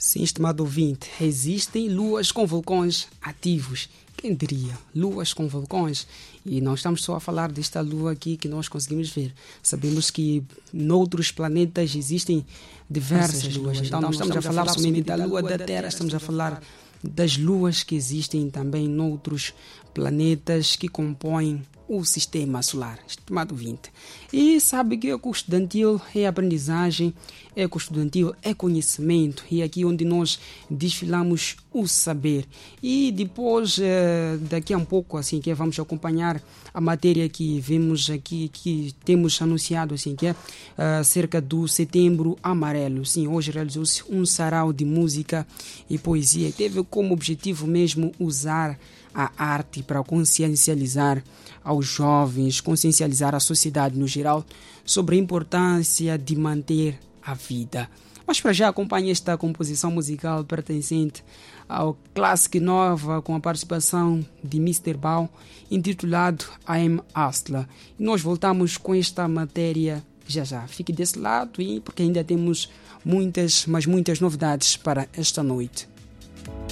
Sim, estimado ouvinte, existem luas com vulcões ativos. Quem diria? Luas com vulcões. E não estamos só a falar desta lua aqui que nós conseguimos ver. Sabemos que noutros planetas existem diversas luas. Então não estamos a falar somente da lua da Terra, estamos a falar das luas que existem também noutros planetas que compõem o sistema solar, estimado ouvinte. E sabe que eco-estudantil é aprendizagem, eco-estudantil é conhecimento, e é aqui onde nós desfilamos o saber. E depois, daqui a um pouco, assim, que vamos acompanhar a matéria que vemos aqui, que temos anunciado, assim, que é acerca do Setembro Amarelo. Sim, hoje realizou-se um sarau de música e poesia. Teve como objetivo mesmo usar a arte para consciencializar aos jovens, consciencializar a sociedade no geral sobre a importância de manter a vida. Mas para já acompanhe esta composição musical pertencente ao Classic Nova com a participação de Mr. Bao, intitulado I'm Hustler. E nós voltamos com esta matéria já. Fique desse lado, porque ainda temos muitas, mas muitas novidades para esta noite.